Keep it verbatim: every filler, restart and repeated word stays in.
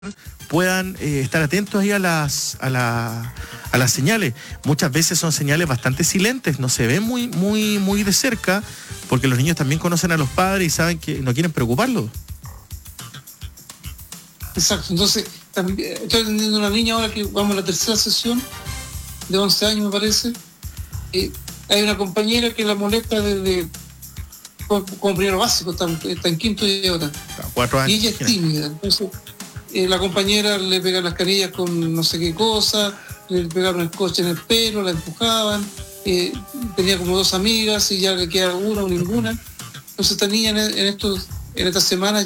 puedan eh, estar atentos ahí a las, a, la, a las señales. Muchas veces son señales bastante silentes, no se ven muy, muy, muy de cerca, porque los niños también conocen a los padres y saben que no quieren preocuparlos. Exacto, entonces también estoy atendiendo a una niña ahora que vamos a la tercera sesión, de once años me parece. Eh, hay una compañera que la molesta desde como primero básico, está, está en quinto y ahora. Cuatro años. Y ella es tímida, entonces eh, la compañera le pega las canillas con no sé qué cosa, le pegaron el coche en el pelo, la empujaban, eh, tenía como dos amigas y ya le queda una o ninguna. Entonces esta niña en, en estos en esta semana